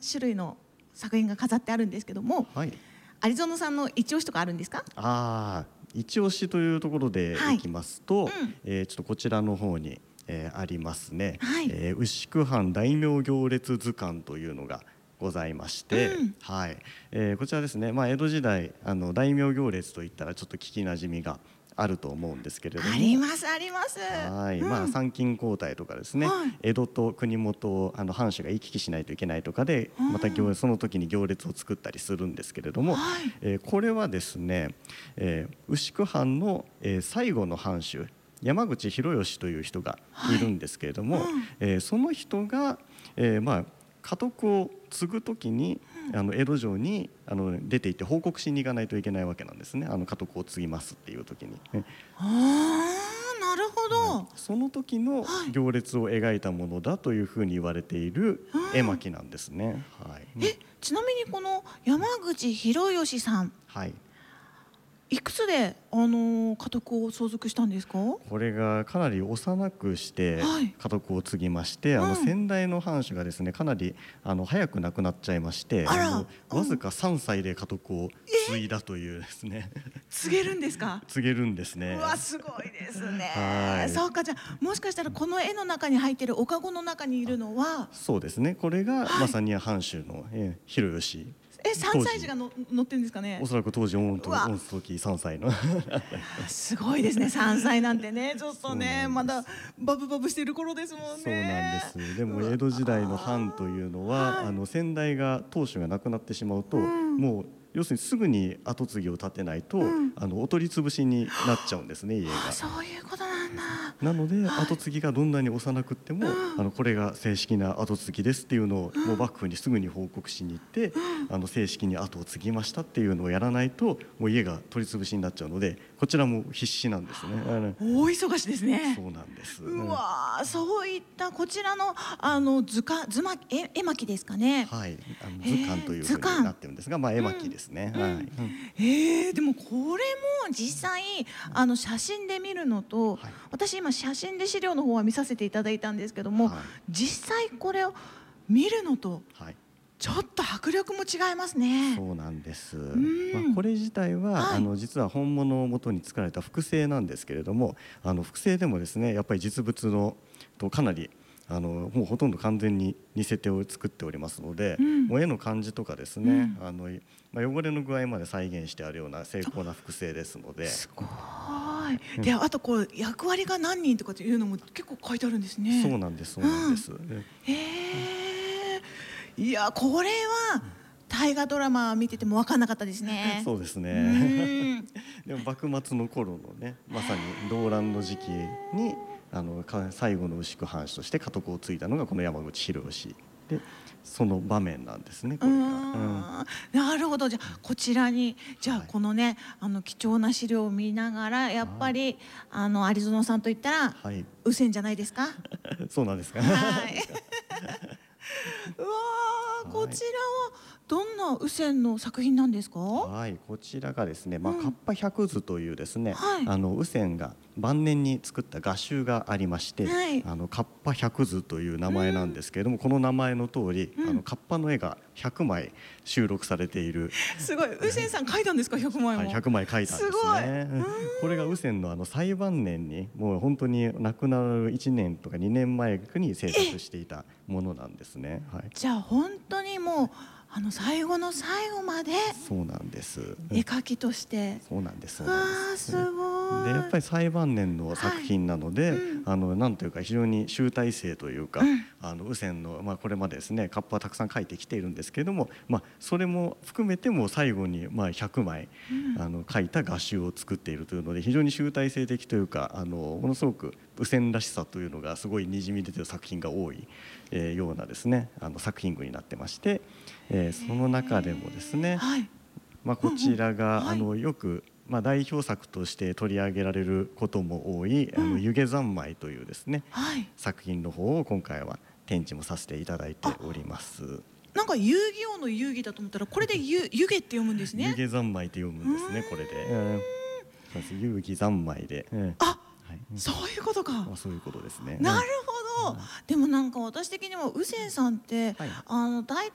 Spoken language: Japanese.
種類の作品が飾ってあるんですけども、 はい、 有園さんの一押しとかあるんですか？ 一押しというところでいきますと、 はい、 ちょっとこちらの方に、ありますね、 はい、 牛久藩大名行列図鑑というのがございまして、はい、こちらですね、江戸時代大名行列といったらちょっと聞きなじみがあると思うんですけれども、 ありますあります。 はい、参勤交代とかですね、 はい、 江戸と国元を藩主が行き来しないといけないとかで、またその時に行列を作ったりするんですけれども、 はい、 これはですね、牛久藩の、最後の藩主山口博義という人がいるんですけれども、その人が、家督を継ぐ時に江戸城に出て行って報告しに行かないといけないわけなんですね。家督を継ぎますっていう時に。 なるほど、 その時の行列を描いたものだというふうに言われている絵巻なんですね。はい、 ちなみにこの山口博義さん、 はい、 いくつで家督を相続したんですか？ これがかなり幼くして家督を継ぎまして、先代の藩主がですねかなり早く亡くなっちゃいまして、わずか3歳で家督を継いだというですね、 継げるんですか？ 継げるんですね。 うわ、すごいですね。 はい、 そうか、じゃあもしかしたらこの絵の中に入っているおかごの中にいるのは、 そうですね、これがまさに藩主の博義。 3歳児が乗ってるんですかね？ おそらく当時御時3歳のすごいですね、3歳なんてね、ちょっとねまだバブバブしてる頃ですもんね。 そうなんです。でも江戸時代の藩というのは先代が当主が亡くなってしまうと、もう要するにすぐに跡継ぎを立てないと、お取り潰しになっちゃうんですね、家が。 そういうことなんだ。 なので、跡継ぎがどんなに幼くっても、これが正式な跡継ぎですっていうのを、もう幕府にすぐに報告しに行って、正式に跡を継ぎましたっていうのをやらないともう家が取り潰しになっちゃうので、こちらも必死なんですね。 大忙しですね。 そうなんです。 うわ、そういったこちらの絵巻ですかね。 はい、図鑑というふうになってるんですが、絵巻ですね。 でもこれも実際写真で見るのと、私今写真で資料の方は見させていただいたんですけども、実際これを見るのとちょっと迫力も違いますね。 そうなんです。これ自体は、実は本物を元に作られた複製なんですけれども、複製でもですねやっぱり実物のとかなりもうほとんど完全に似せて作っておりますので、もう絵の感じとかですね、汚れの具合まで再現してあるような精巧な複製ですので。 すごい。で、あとこう役割が何人とかっていうのも結構書いてあるんですね。 そうなんです、そうなんです。 いや、これは大河ドラマ見てても分かんなかったですね。 そうですね。でも幕末の頃のね、まさに動乱の時期に最後の牛久藩主として家督を継いだのがこの山口博義で、その場面なんですね、これが。 なるほど。じゃあこちらにこのね貴重な資料を見ながら、やっぱり有園さんといったら右遷じゃないですか？ そうなんですか。 はい。うわー、こちらはどんな右遷の作品なんですか？ はい、こちらがですね、河童百図というですね、右遷が晩年に作った画集がありまして、河童百図という名前なんですけれども、この名前の通り河童の絵が100枚収録されている。 すごい。右遷さん描いたんですか？100枚も。 100枚描いたんですね。これが右遷の最晩年に、もう本当に亡くなる1年とか2年前に制作していたものなんですね。 じゃあ本当にもう最後の最後までそうなんです。 絵描きとして。 そうなんです。 すごい。 でやっぱり最晩年の作品なので、なんというか非常に集大成というか、右遷のこれまでですね河童はたくさん描いてきているんですけれども、それも含めても最後に100枚描いた画集を作っているというので、非常に集大成的というかものすごく右遷らしさというのがすごいにじみ出ている作品が多いようなですね作品群になってまして、その中でもですね、こちらがよく代表作として取り上げられることも多い湯気三昧というですね、作品の方を今回は展示もさせていただいております。 なんか遊戯王の遊戯だと思ったら、これで湯気って読むんですね。 湯気三昧って読むんですね、これで。遊戯三昧で。 そういうことか。 そういうことですね。 なるほど。でもなんか私的にも右遷さんって大